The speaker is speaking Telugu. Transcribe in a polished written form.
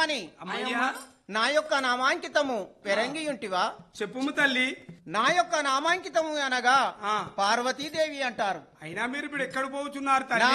అమ్మని అమ్మయ్యా నా యొక్క నామాంకితము పెరంగియుంటివా? చెప్పుము తల్లి. నా యొక్క నామాంకితము అనగా ఆ. పార్వతీదేవి అంటారు. అయినా మీరు ఇప్పుడు ఎక్కడ పోతున్నారు తల్లి? నా